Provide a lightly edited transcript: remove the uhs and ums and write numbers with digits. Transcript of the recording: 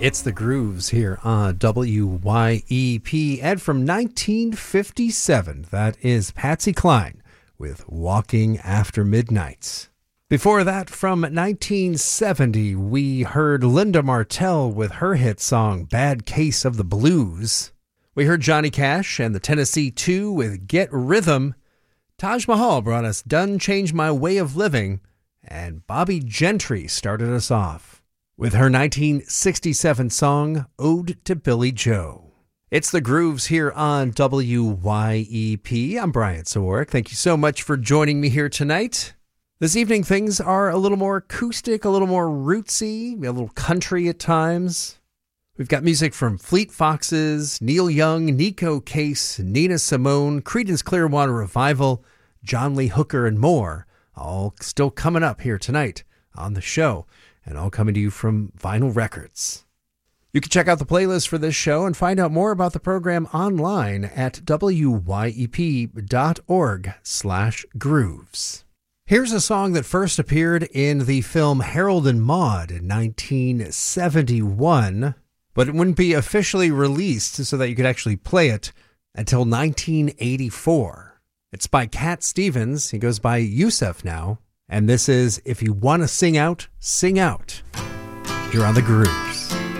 It's the Grooves here on WYEP. And from 1957, that is Patsy Cline with Walking After Midnight. Before that, from 1970, we heard Linda Martell with her hit song Bad Case of the Blues. We heard Johnny Cash and the Tennessee 2 with Get Rhythm. Taj Mahal brought us Done Changed My Way of Living. And Bobby Gentry started us off with her 1967 song, Ode to Billy Joe. It's the Grooves here on WYEP. I'm Brian Sawarek. Thank you so much for joining me here tonight. This evening, things are a little more acoustic, a little more rootsy, a little country at times. We've got music from Fleet Foxes, Neil Young, Nico Case, Nina Simone, Creedence Clearwater Revival, John Lee Hooker, and more, all still coming up here tonight on the show, and all coming to you from Vinyl Records. You can check out the playlist for this show and find out more about the program online at wyep.org/grooves. Here's a song that first appeared in the film Harold and Maude in 1971, but it wouldn't be officially released so that you could actually play it until 1984. It's by Cat Stevens. He goes by Yusef now. And this is If You Want to Sing Out, Sing Out. You're on the Groove.